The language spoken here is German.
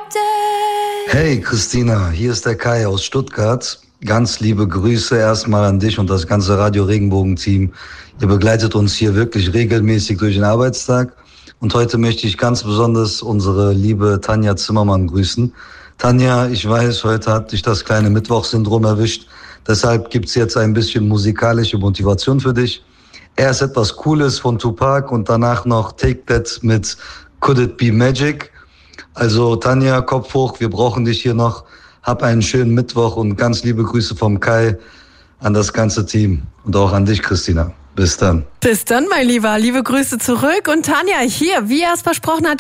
Hey Christina, hier ist der Kai aus Stuttgart. Ganz liebe Grüße erstmal an dich und das ganze Radio Regenbogen-Team. Ihr begleitet uns hier wirklich regelmäßig durch den Arbeitstag. Und heute möchte ich ganz besonders unsere liebe Tanja Zimmermann grüßen. Tanja, ich weiß, heute hat dich das kleine Mittwochsyndrom erwischt. Deshalb gibt's jetzt ein bisschen musikalische Motivation für dich. Erst etwas Cooles von Tupac und danach noch Take That mit Could It Be Magic. Also Tanja, Kopf hoch, wir brauchen dich hier noch. Hab einen schönen Mittwoch und ganz liebe Grüße vom Kai an das ganze Team und auch an dich, Christina. Bis dann. Bis dann, mein Lieber. Liebe Grüße zurück. Und Tanja, hier, wie er es versprochen hat,